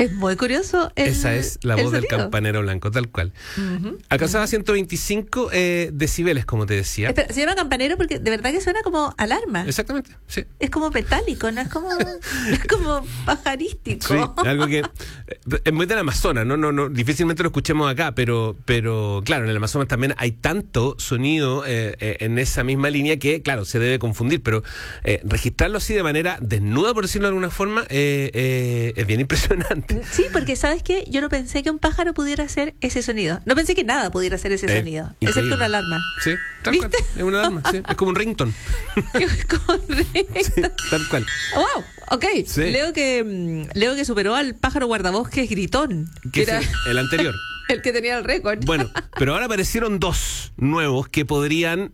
Es muy curioso. Esa es la voz del sonido. campanero blanco, tal cual. Ujú. Alcanzaba 125 decibeles, como te decía. Espera, se llama campanero porque de verdad que suena como alarma. Exactamente, sí. Es como metálico, no es como, no es como pajarístico. Sí, algo que es muy del Amazonas, no, difícilmente lo escuchemos acá, pero claro, en el Amazonas también hay tanto sonido en esa misma línea que, claro, se debe confundir, pero registrarlo así de manera desnuda, por decirlo de alguna forma, es bien impresionante. Sí, porque ¿sabes qué? Yo no pensé que un pájaro pudiera hacer ese sonido. No pensé que nada pudiera hacer ese sonido, Increíble. excepto una alarma. Sí, tal cual. ¿Viste? Es una alarma, sí. Es como un ringtone. Correcto. Sí, tal cual. Wow, ok. Sí. Leo que superó al pájaro guardabosques gritón, Que era es el anterior. el que tenía el récord. Bueno, pero ahora aparecieron dos nuevos que podrían,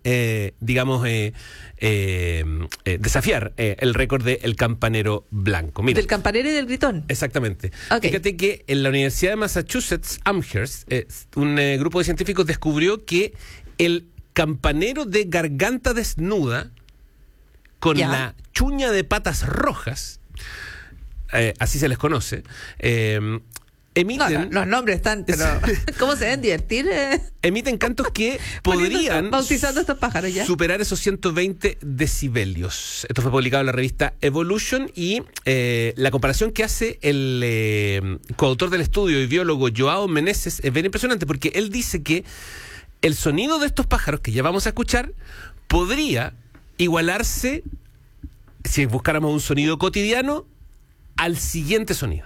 desafiar el récord del campanero blanco. Mira, Del campanero y del gritón. exactamente. Ok. Fíjate que en la Universidad de Massachusetts, Amherst, un grupo de científicos descubrió que el campanero de garganta desnuda, con Ya. la chuña de patas rojas, así se les conoce, emiten... Los nombres están, pero ¿cómo se deben divertir? Emiten cantos que podrían bautizando estos pájaros ya. superar esos 120 decibelios. Esto fue publicado en la revista Evolution y la comparación que hace el coautor del estudio y biólogo Joao Meneses es bien impresionante porque él dice que el sonido de estos pájaros que ya vamos a escuchar podría igualarse, si buscáramos un sonido cotidiano, al siguiente sonido.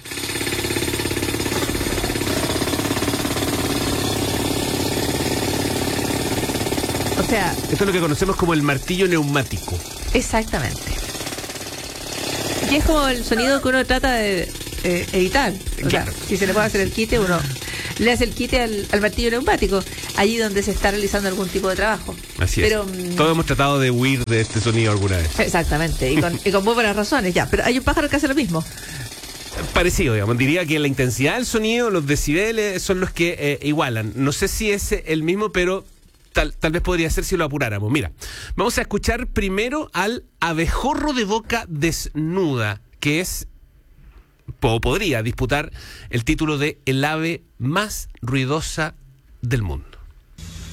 O sea, Esto es lo que conocemos como el martillo neumático. exactamente. Y es como el sonido que uno trata de editar. O Claro. sea, si se le puede hacer el quite, uno le hace el quite al martillo neumático, allí donde se está realizando algún tipo de trabajo. Así Pero, es. Todos hemos tratado de huir de este sonido alguna vez. Exactamente, y con muy buenas razones, ya. Pero hay un pájaro que hace lo mismo. Parecido, digamos. Diría que la intensidad del sonido, los decibeles, son los que igualan. No sé si es el mismo, pero tal vez podría ser si lo apuráramos. Mira, vamos a escuchar primero al abejorro de boca desnuda, que es, o podría disputar el título de el ave más ruidosa del mundo.